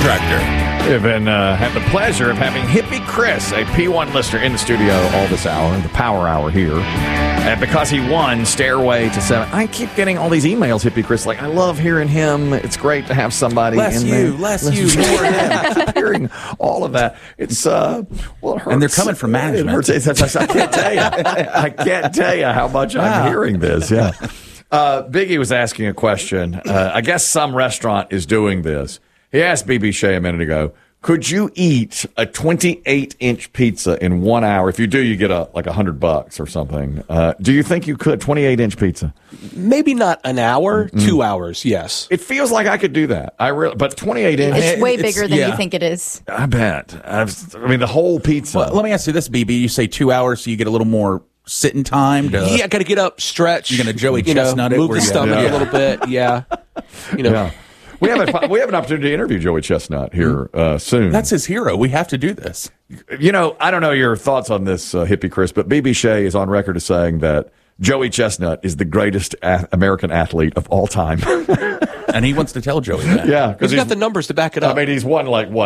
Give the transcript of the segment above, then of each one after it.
Tractor. We've been had the pleasure of having Hippie Chris, a P1 listener, in the studio all this hour, the Power Hour here. And because he won Stairway to 7, I keep getting all these emails, Hippie Chris, like, I love hearing him. It's great to have somebody Less in you, there. less you, more him. I keep hearing all of that. It's, well, it hurts. And they're coming from management. It hurts. I can't tell you. I can't tell you how much I'm hearing this, yeah. Biggie was asking a question. I guess some restaurant is doing this. He asked BB Shea a minute ago, could you eat a 28-inch pizza in 1 hour? If you do, you get like $100 or something. Do you think you could, 28-inch pizza? Maybe not an hour, 2 hours, yes. It feels like I could do that. But 28-inch. It's way bigger than you think it is. I bet. I mean, the whole pizza. Well, let me ask you this, BB. You say 2 hours, so you get a little more sitting time. Yeah, I got to get up, stretch. You're going to Joey Chestnut it. Move the stomach a little bit, yeah. Yeah. We have an opportunity to interview Joey Chestnut here soon. That's his hero. We have to do this. You know, I don't know your thoughts on this, Hippie Chris, but BB Shea is on record as saying that Joey Chestnut is the greatest American athlete of all time. And he wants to tell Joey that. Yeah. He's got the numbers to back it up. I mean, he's won,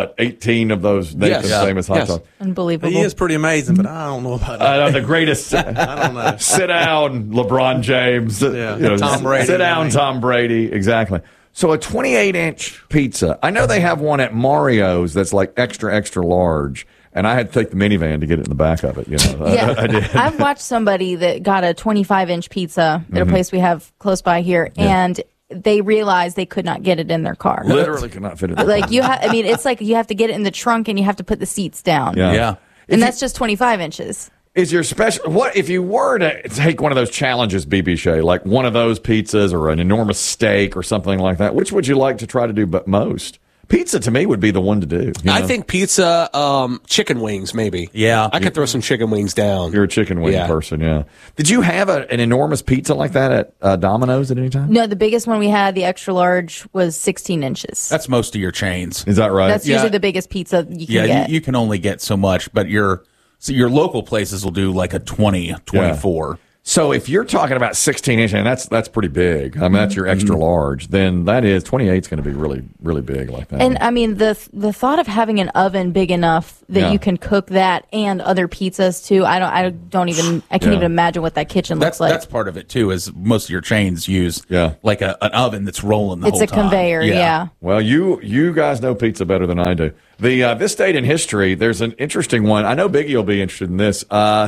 18 of those Nathan's famous hot dogs. Unbelievable. He is pretty amazing, but I don't know about that. The greatest. I don't know. Sit down, LeBron James. Yeah. Tom Brady. Sit down, Tom Brady. Exactly. So a 28-inch pizza. I know they have one at Mario's that's like extra, extra large. And I had to take the minivan to get it in the back of it. Yeah. I did. I've watched somebody that got a 25-inch pizza at a place we have close by here, and they realized they could not get it in their car. Literally could not fit it in Like it's like you have to get it in the trunk and you have to put the seats down. Yeah. And that's just 25 inches. Is your special? What if you were to take one of those challenges, BB Shea, like one of those pizzas or an enormous steak or something like that? Which would you like to try to do but most? Pizza to me would be the one to do. I think pizza, chicken wings maybe. Yeah. I could throw some chicken wings down. You're a chicken wing person, yeah. Did you have an enormous pizza like that at Domino's at any time? No, the biggest one we had, the extra large, was 16 inches. That's most of your chains. Is that right? That's usually the biggest pizza you can get. You can only get so much, but your local places will do like a 20, 24. Yeah. So if you're talking about 16 inch, and that's pretty big. I mean, that's your extra large. Then that is 28 is going to be really, really big like that. And I mean, the thought of having an oven big enough that you can cook that and other pizzas too. I can't even imagine what that kitchen looks like. That's part of it too. Is most of your chains use like an oven that's rolling the whole time. It's a conveyor. Yeah. Well, you guys know pizza better than I do. This date in history, there's an interesting one. I know Biggie will be interested in this.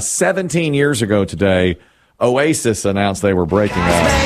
17 years ago today, Oasis announced they were breaking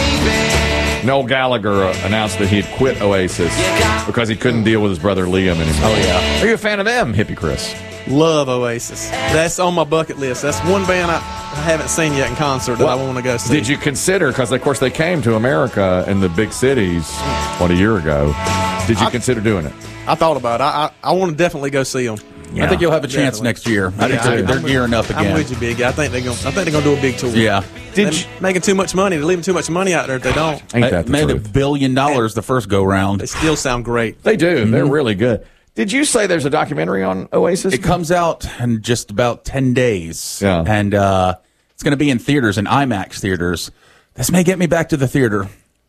up. Noel Gallagher announced that he had quit Oasis because he couldn't deal with his brother Liam anymore. Oh, yeah. Are you a fan of them, Hippie Chris? Love Oasis. That's on my bucket list. That's one band I haven't seen yet in concert that I want to go see. Did you consider, because of course they came to America in the big cities, a year ago. Did you consider doing it? I thought about it. I want to definitely go see them. Yeah. I think you'll have a chance next year. I think they're gearing up again. I'm with you, Biggie. I think they're gonna do a big tour. Yeah. They're making too much money. They're leaving too much money out there if they don't. Ain't that the made truth? $1 billion the first go round. They still sound great. They do. They're really good. Did you say there's a documentary on Oasis? It comes out in just about 10 days. Yeah. And it's going to be in theaters, in IMAX theaters. This may get me back to the theater.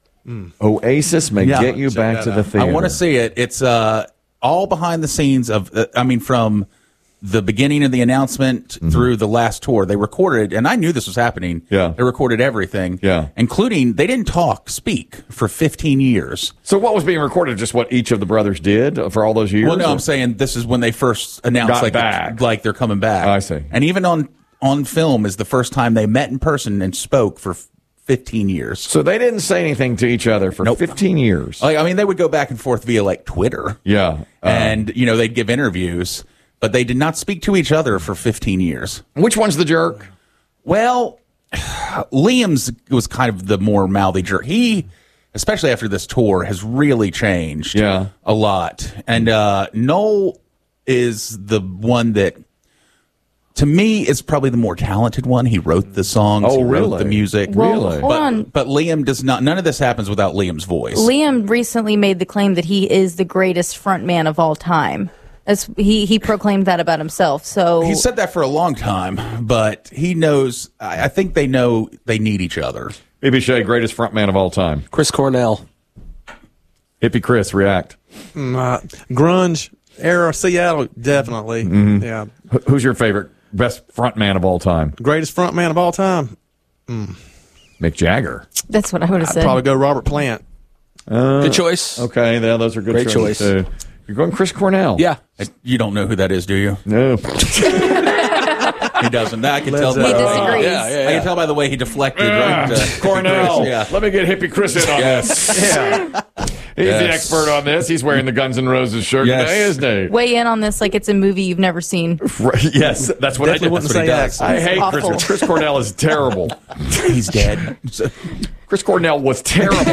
Oasis may get you back to the theater. I want to see it. It's all behind the scenes of, from the beginning of the announcement through the last tour. They recorded, and I knew this was happening. Yeah. They recorded everything. Yeah. Including, they didn't speak for 15 years. So what was being recorded? Just what each of the brothers did for all those years? Well, no, I'm saying this is when they first announced like they're coming back. I see. And even on film is the first time they met in person and spoke for 15 years. So they didn't say anything to each other for 15 years. They would go back and forth via like Twitter. Yeah. And, they'd give interviews, but they did not speak to each other for 15 years. Which one's the jerk? Well, Liam's was kind of the more mouthy jerk. He, especially after this tour, has really changed a lot. And Noel is the one that, to me, is probably the more talented one. He wrote the songs. He wrote the music. Well, hold on. But Liam does not. None of this happens without Liam's voice. Liam recently made the claim that he is the greatest frontman of all time. He proclaimed that about himself. So he said that for a long time, but he knows. I think they know they need each other. BB Shea, greatest frontman of all time. Chris Cornell. Hippie Chris, react. Grunge era Seattle, definitely. Mm-hmm. Yeah. Who's your favorite, best front man of all time? Greatest front man of all time? Mick Jagger. That's what I would have I'd said. probably go Robert Plant. Good choice. Okay, yeah, those are good Great choices, choice. too. You're going Chris Cornell. Yeah. You don't know who that is, do you? No. He doesn't. I can tell. He disagrees. I can tell by the way he deflected. Right, Cornell. Yeah. Let me get Hippie Chris in on this. Yeah. He's the Yes. expert on this. He's wearing the Guns N' Roses shirt Yes. today, isn't he? Weigh in on this like it's a movie you've never seen. Right, yes, that's what I Definitely did. wouldn't That's what he say does. X. I hate Awful. Chris. Chris Cornell is terrible. He's dead. Chris Cornell was terrible.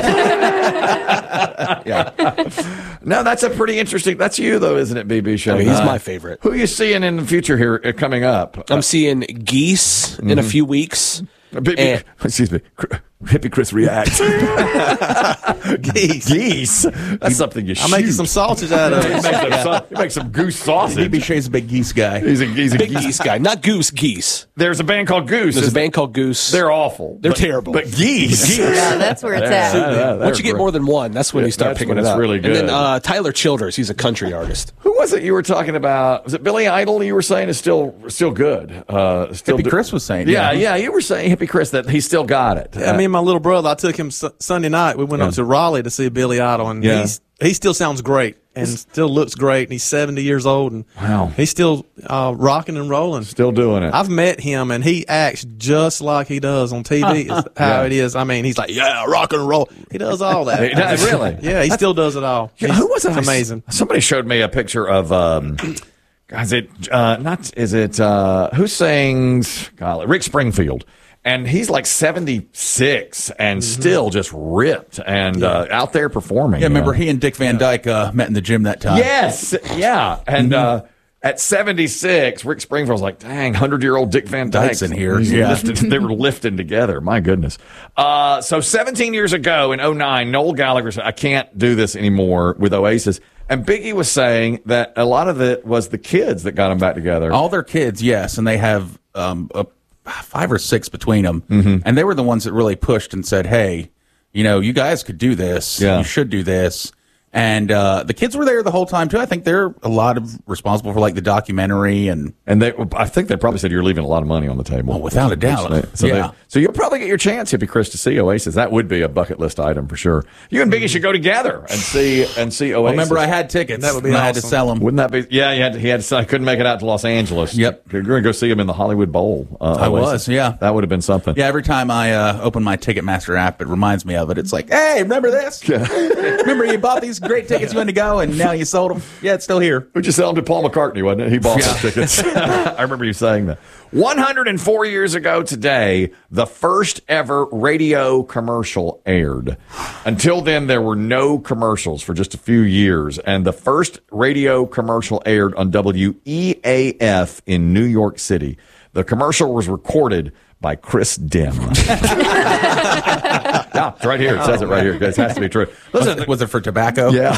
Yeah. No, that's a pretty interesting. That's you, though, isn't it, BB Show? I mean, he's my favorite. Who are you seeing in the future here coming up? I'm seeing Geese in a few weeks. And- Excuse me. Hippie Chris react. Geese. Geese. That's something you shoot. I'm making some sausage out of He it. makes some goose sausage. BB Shea's a big geese guy. He's a Big geese. Geese guy, not Goose, Geese. There's a band called Goose. There's a band called Goose. They're awful. They're terrible. But geese. Yeah, that's where it's at. Once you get more than one, that's when you start that's picking when it it's up. really good. And then Tyler Childers, he's a country artist. Who was it you were talking about? Was it Billy Idol you were saying is still good? Hippie Chris was saying. Yeah, you were saying, Hippie Chris, that he still got it. I mean, my little brother, I took him Sunday night. We went up to Raleigh to see Billy Idol, and he still sounds great and still looks great. And he's 70 years old, and Wow. he's still rocking and rolling. Still doing it. I've met him, and he acts just like he does on TV. Is how it is. I mean, he's like, yeah, rock and roll. He does all that. He does, really? Yeah, he still does it all. Yeah, who was it? It's amazing. Somebody showed me a picture of. Is it who sings? Golly, Rick Springfield. And he's like 76 and still just ripped and out there performing. Yeah, remember he and Dick Van Dyke met in the gym that time. Yes, yeah. And at 76, Rick Springfield's like, dang, 100-year-old Dick Van Dyke's in here. He's Yeah. they were lifting together. My goodness. So 17 years ago in 2009, Noel Gallagher said, I can't do this anymore with Oasis. And Biggie was saying that a lot of it was the kids that got them back together. All their kids, yes, and they have 5 or 6 between them, and they were the ones that really pushed and said, "Hey, you guys could do this. Yeah. You should do this." And the kids were there the whole time too. I think they're a lot of responsible for like the documentary and I think they probably said you're leaving a lot of money on the table. Oh, without a doubt. Yeah. So you'll probably get your chance, Hippie Chris, to see Oasis. That would be a bucket list item for sure. You and Biggie should go together and see Oasis. Well, remember, I had tickets. That would be and I had to awesome. sell them. Wouldn't that be? Yeah, he had to. I couldn't make it out to Los Angeles. Yep. You're going to go see him in the Hollywood Bowl. I Oasis. was, yeah. That would have been something. Yeah, every time I open my Ticketmaster app, it reminds me of it. It's like, hey, remember this? Remember you bought these great tickets you had to go, and now you sold them? Yeah, it's still here. Who'd you sell them to? Paul McCartney, wasn't it? He bought those tickets. I remember you saying that. 104 years ago today, the first ever radio commercial aired. Until then, there were no commercials for just a few years. And the first radio commercial aired on WEAF in New York City. The commercial was recorded by Chris Dim. Yeah, it's right here. It says it right here. It has to be true. Listen, Was it for tobacco? yeah.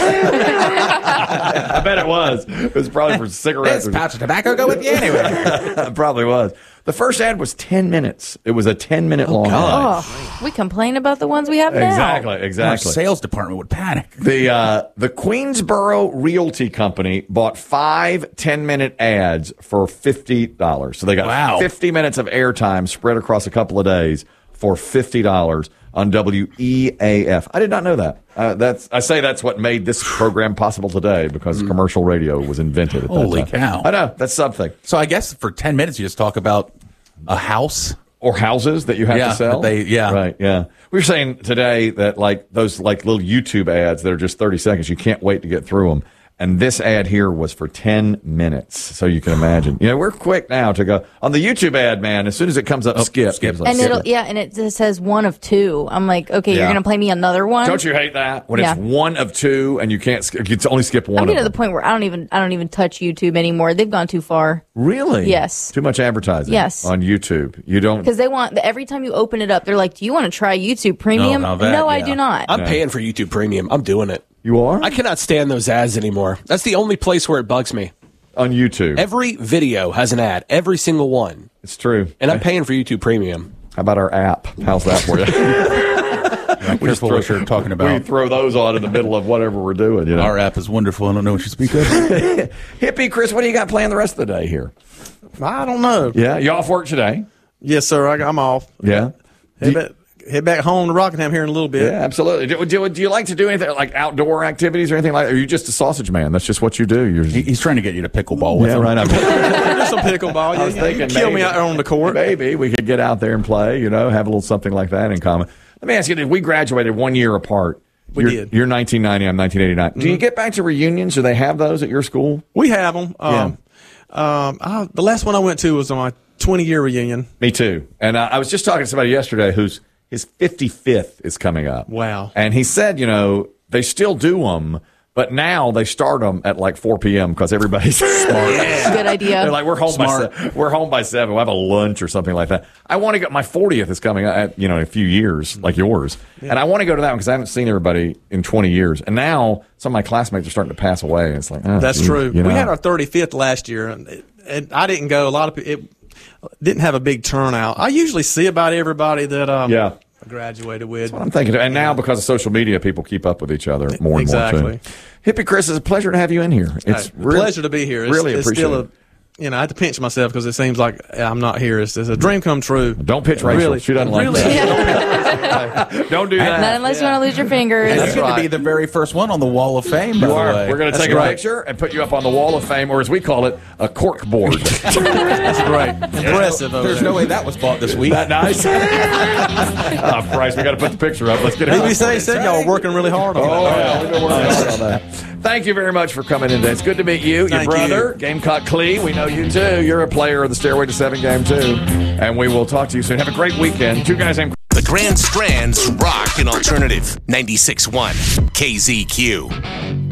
I bet it was. It was probably for cigarettes. This pouch of tobacco go with you anyway. It probably was. The first ad was 10 minutes. It was a 10-minute long ad. Oh, we complain about the ones we have now. Exactly. Our sales department would panic. The Queensboro Realty Company bought 5 10-minute ads for $50. So they got 50 minutes of airtime spread across a couple of days for $50 on WEAF. I did not know that. I say that's what made this program possible today because commercial radio was invented at that Holy time. cow. I know. That's something. So I guess for 10 minutes you just talk about a house. Or houses that you have to sell. Right, yeah. We were saying today that those little YouTube ads that are just 30 seconds, you can't wait to get through them. And this ad here was for 10 minutes. So you can imagine. We're quick now to go on the YouTube ad, man. As soon as it comes up, skip. skip. And and it just says 1 of 2. I'm like, okay, you're gonna play me another one. Don't you hate that when Yeah. it's 1 of 2 and you can't you can only skip one? I'm of getting to them. the point where I don't even touch YouTube anymore. They've gone too far Really? Yes. Too much advertising. Yes. On YouTube, you don't. because they want every time you open it up, they're like, "Do you want to try YouTube Premium?" No, that, I yeah. do not. I'm paying for YouTube Premium. I'm doing it. You are I cannot stand those ads anymore. That's the only place where it bugs me. on YouTube. Every video has an ad, every single one. It's true. And I'm paying for YouTube Premium. How about our app? How's that for you? Careful what you're talking about. We throw those on in the middle of whatever we're doing. You know? Our app is wonderful. I don't know what you speak of. Hippie Chris, what do you got planned the rest of the day here? I don't know. Yeah, you off work today? Yes, sir. I'm off. Yeah. Head back home to Rockingham here in a little bit. Yeah, absolutely. Do you like to do anything like outdoor activities or anything like that? Or are you just a sausage man? That's just what you do. He's trying to get you to pickleball with him. Right. Do some pickleball. I was thinking kill me out there on the court. Maybe we could get out there and play, have a little something like that in common. Let me ask you, we graduated 1 year apart. We did. You're 1990, I'm 1989. Do you get back to reunions? Do they have those at your school? We have them. The last one I went to was on my 20-year reunion. Me too. And I was just talking to somebody yesterday whose his 55th is coming up. Wow. And he said, they still do them, but now they start them at like 4 p.m. because everybody's smart. Yeah. Good idea. They're like, we're home by 7. We'll have a lunch or something like that. I want to go. My 40th is coming up, in a few years, like yours. Yeah. And I want to go to that one because I haven't seen everybody in 20 years. And now some of my classmates are starting to pass away. And it's like, that's true. We had our 35th last year, and I didn't go. A lot of people didn't have a big turnout. I usually see about everybody that I graduated with. That's what I'm thinking. And now because of social media, people keep up with each other more and more. Too. Hippie Chris, it's a pleasure to have you in here. It's a pleasure to be here. It's appreciate still it. I have to pinch myself because it seems like I'm not here. It's a dream come true. Don't pitch Rachel. Really, she doesn't like that. Don't do that. Not unless you want to lose your fingers. And you're going to be the very first one on the Wall of Fame, by the way. We're going to take a picture and put you up on the Wall of Fame, or as we call it, a cork board. That's great. Impressive. There's no way that was bought this week. That nice? Oh, Christ, we got to put the picture up. Let's get it. BBC said y'all were working really hard on that. Yeah, we've been working hard on that. Thank you very much for coming in today. It's good to meet you. Your brother, Gamecock Clee. We know you, too. You're a player of the Stairway to Seven game, too. And we will talk to you soon. Have a great weekend. Two guys named The Grand Strand's Rock and Alternative 96.1 KZQ.